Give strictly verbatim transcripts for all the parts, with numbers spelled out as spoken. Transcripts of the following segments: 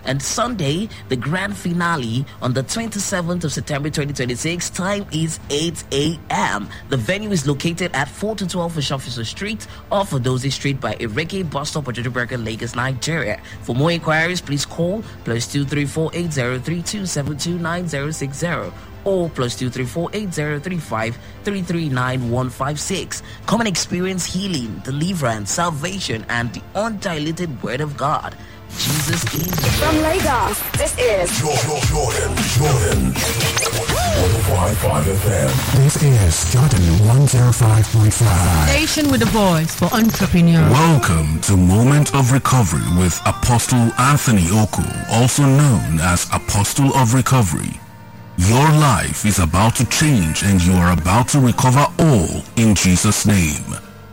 And Sunday, the grand finale on the twenty-seventh of September twenty twenty-six. Time is eight a.m. The venue is located at four to twelve Officer Street off Odozi Street by Ireke Bus Stop, Ojojoberga, Lagos, Nigeria. For more inquiries, please call plus two three four eight zero three two seven two nine zero six zero or plus two three four eight zero three five three three nine one five six. Come and experience healing, deliverance, salvation, and the undiluted Word of God. Jesus is from Lagos. This is Jordan, Jordan, Jordan. one oh five point five F M. This is Jordan one oh five point five. Station with a voice for entrepreneurs. Welcome to Moment of Recovery with Apostle Anthony Oku, also known as Apostle of Recovery. Your life is about to change and you are about to recover all in Jesus' name.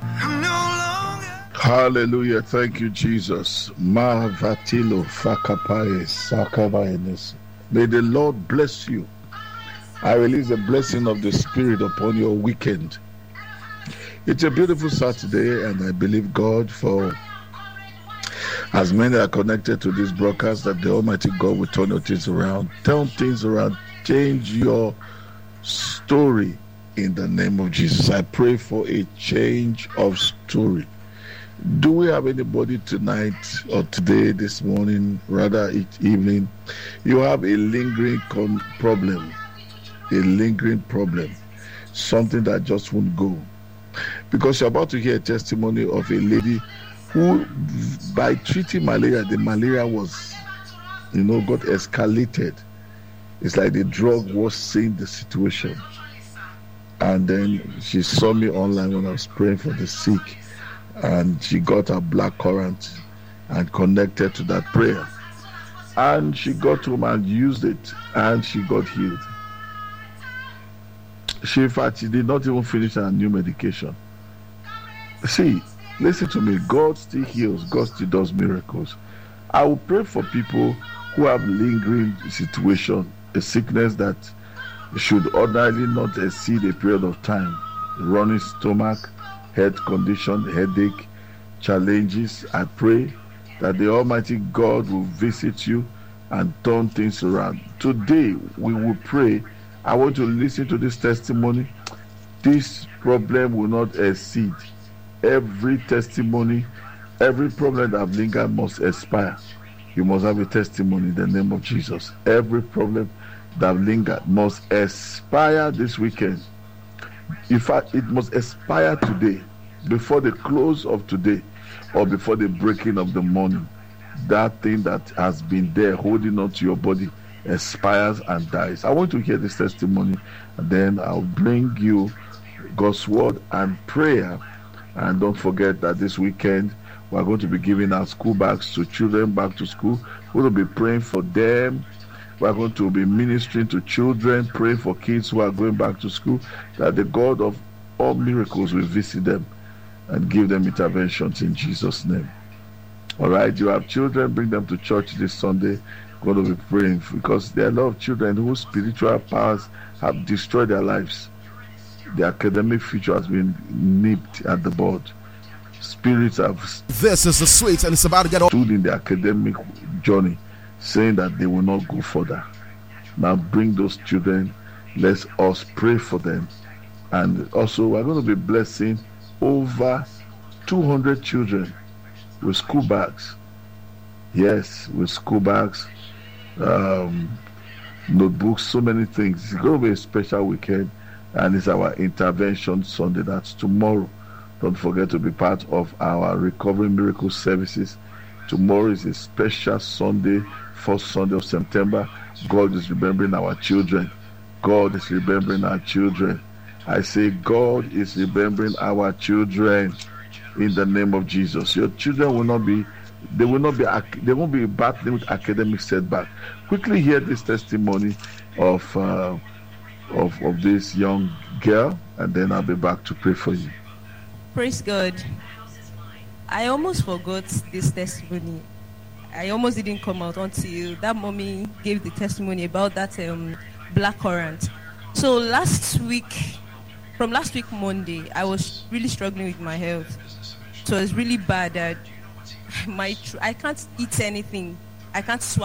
Hallelujah. Thank you, Jesus. Ma vatilo fakapae sakabaenes. May the Lord bless you. I release the blessing of the Spirit upon your weekend. It's a beautiful Saturday, and I believe God for as many are connected to this broadcast that the Almighty God will turn your things around, turn things around, change your story in the name of Jesus. I pray for a change of story. Do we have anybody tonight or today, this morning, rather each evening, you have a lingering con- problem, a lingering problem, something that just won't go? Because you're about to hear a testimony of a lady who, by treating malaria, the malaria was, you know, got escalated. It's like the drug was seeing the situation. And then she saw me online when I was praying for the sick. And she got her black currant and connected to that prayer. And she got home and used it, and she got healed. She, in fact, she did not even finish her new medication. See, listen to me. God still heals. God still does miracles. I will pray for people who have lingering situation, a sickness that should ordinarily not exceed a period of time. Running stomach, health condition, headache, challenges. I pray that the Almighty God will visit you and turn things around. Today, we will pray. I want to listen to this testimony. This problem will not exceed. Every testimony, every problem that have lingered must expire. You must have a testimony in the name of Jesus. Every problem that have lingered must expire this weekend. In fact, it must expire today, before the close of today, or before the breaking of the morning. That thing that has been there holding on to your body expires and dies. I want to hear this testimony, and then I'll bring you God's word and prayer. And don't forget that this weekend we're going to be giving our school bags to children back to school. We're going to be praying for them. We're going to be ministering to children, praying for kids who are going back to school, that the God of all miracles will visit them and give them interventions in Jesus' name. All right, you have children, bring them to church this Sunday. We're going to be praying, because there are a lot of children whose spiritual powers have destroyed their lives. The academic future has been nipped at the bud. Spirits have This is the sweet, and it's about to get on. stood in the academic journey, saying that they will not go further. Now bring those children. Let us pray for them. And also, we're going to be blessing over two hundred children with school bags. Yes, with school bags, um, notebooks, so many things. It's going to be a special weekend, and it's our intervention Sunday. That's tomorrow. Don't forget to be part of our Recovery Miracle services. Tomorrow is a special Sunday, first Sunday of September. God is remembering our children. God is remembering our children. I say God is remembering our children in the name of Jesus. Your children will not be, they will not be, they won't be battling with academic setback. Quickly hear this testimony of, uh, of, of this young girl, and then I'll be back to pray for you. Praise God. I almost forgot this testimony. I almost didn't come out until that mommy gave the testimony about that um, black currant. So last week, from last week Monday, I was really struggling with my health. So it's really bad that my tr- I can't eat anything. I can't swallow.